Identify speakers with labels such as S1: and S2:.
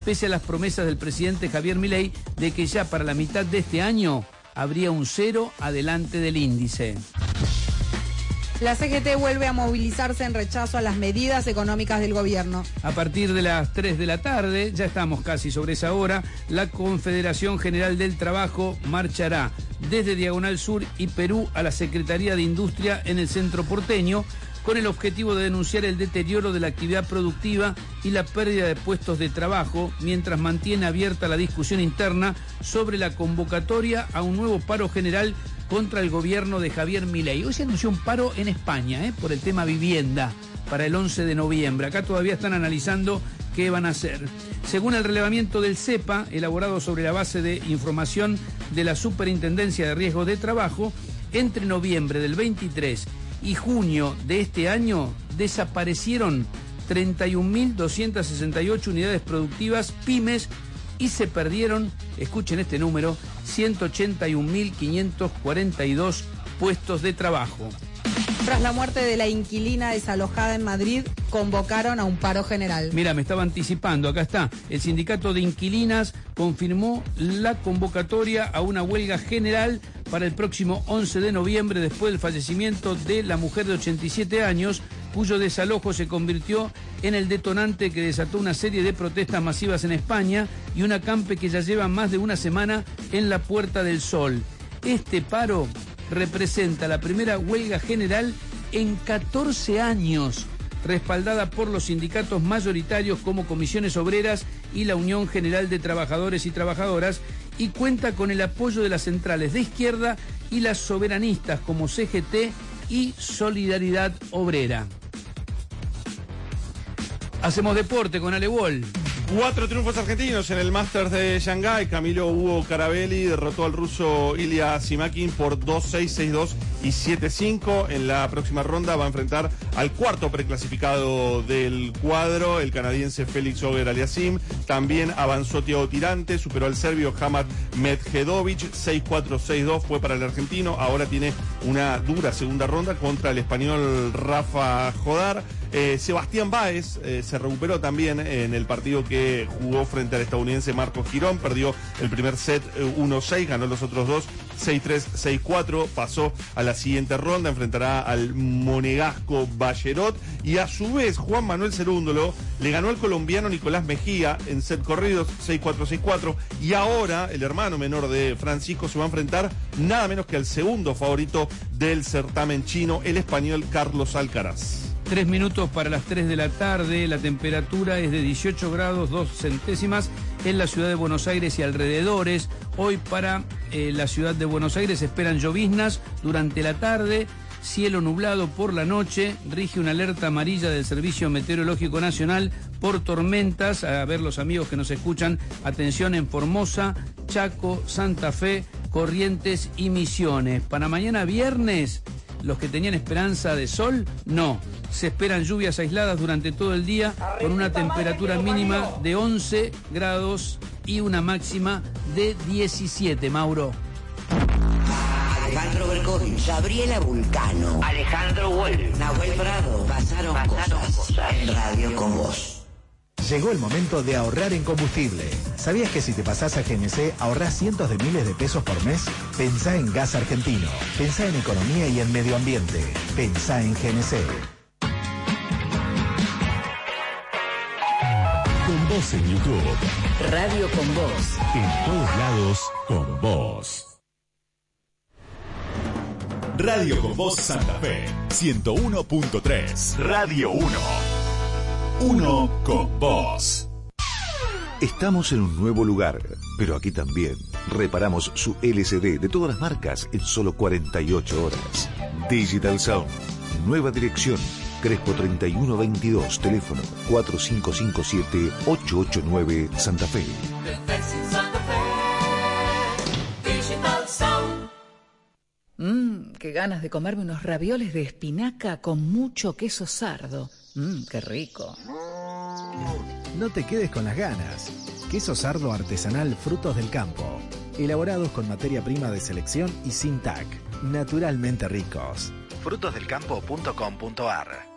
S1: pese a las promesas del presidente Javier Milei de que ya para la mitad de este año habría un 0 adelante del índice.
S2: La CGT vuelve a movilizarse en rechazo a las medidas económicas del gobierno.
S1: A partir de las 3 de la tarde, ya estamos casi sobre esa hora, la Confederación General del Trabajo marchará desde Diagonal Sur y Perú a la Secretaría de Industria en el centro porteño, con el objetivo de denunciar el deterioro de la actividad productiva y la pérdida de puestos de trabajo, mientras mantiene abierta la discusión interna sobre la convocatoria a un nuevo paro general contra el gobierno de Javier Milei. Hoy se anunció un paro en España, por el tema vivienda, para el 11 de noviembre. Acá todavía están analizando qué van a hacer. Según el relevamiento del CEPA, elaborado sobre la base de información de la Superintendencia de Riesgos de Trabajo, entre noviembre del 23 y junio de este año desaparecieron 31.268 unidades productivas pymes y se perdieron, escuchen este número, 181.542 puestos de trabajo.
S2: Tras la muerte de la inquilina desalojada en Madrid, convocaron a un paro general.
S1: Mira, me estaba anticipando, acá está. El sindicato de inquilinas confirmó la convocatoria a una huelga general para el próximo 11 de noviembre, después del fallecimiento de la mujer de 87 años, cuyo desalojo se convirtió en el detonante que desató una serie de protestas masivas en España y un acampe que ya lleva más de una semana en la Puerta del Sol. Este paro representa la primera huelga general en 14 años, respaldada por los sindicatos mayoritarios como Comisiones Obreras y la Unión General de Trabajadores y Trabajadoras, y cuenta con el apoyo de las centrales de izquierda y las soberanistas como CGT y Solidaridad Obrera. Hacemos deporte con Ale Wall.
S3: 4 triunfos argentinos en el Masters de Shanghái. Camilo Hugo Carabelli derrotó al ruso Ilya Simakin por 2-6, 6-2 y 7-5. En la próxima ronda va a enfrentar al cuarto preclasificado del cuadro, el canadiense Félix Auger-Aliassime. También avanzó Thiago Tirante, superó al serbio Hamad Medjedovic, 6-4, 6-2 fue para el argentino. Ahora tiene una dura segunda ronda contra el español Rafa Jodar. Sebastián Báez se recuperó también en el partido que jugó frente al estadounidense Marcos Girón. Perdió el primer set 1-6, ganó los otros dos 6-3, 6-4. Pasó a la siguiente ronda, enfrentará al monegasco Ballerot. Y a su vez Juan Manuel Cerúndolo le ganó al colombiano Nicolás Mejía en set corridos 6-4, 6-4. Y ahora el hermano menor de Francisco se va a enfrentar nada menos que al segundo favorito del certamen chino, el español Carlos Alcaraz.
S1: 3 minutos para las 3 de la tarde, la temperatura es de 18 grados 2 centésimas en la ciudad de Buenos Aires y alrededores. Hoy para la ciudad de Buenos Aires se esperan lloviznas durante la tarde, cielo nublado por la noche, rige una alerta amarilla del Servicio Meteorológico Nacional por tormentas. A ver los amigos que nos escuchan, atención en Formosa, Chaco, Santa Fe, Corrientes y Misiones. Para mañana viernes, los que tenían esperanza de sol, no. Se esperan lluvias aisladas durante todo el día con una temperatura mínima de 11 grados y una máxima de 17, Mauro.
S4: Alejandro Berkovich, Gabriela Vulcano,
S5: Alejandro Wolf,
S4: Nahuel Prado, pasaron cosas en Radio con Vos.
S6: Llegó el momento de ahorrar en combustible. ¿Sabías que si te pasás a GNC ahorrás cientos de miles de pesos por mes? Pensá en gas argentino. Pensá en economía y en medio ambiente. Pensá en GNC.
S7: Con Vos en YouTube.
S4: Radio con Vos.
S7: En todos lados, con vos. Radio con Vos Santa Fe. 101.3. Radio 1. Uno con vos.
S8: Estamos en un nuevo lugar, pero aquí también reparamos su LCD de todas las marcas en solo 48 horas. Digital Sound, nueva dirección, Crespo 3122, teléfono 4557-889 Santa Fe.
S9: Qué ganas de comerme unos ravioles de espinaca con mucho queso sardo. Qué rico.
S6: No te quedes con las ganas. Queso sardo artesanal Frutos del Campo. Elaborados con materia prima de selección y sin TAC. Naturalmente ricos. Frutosdelcampo.com.ar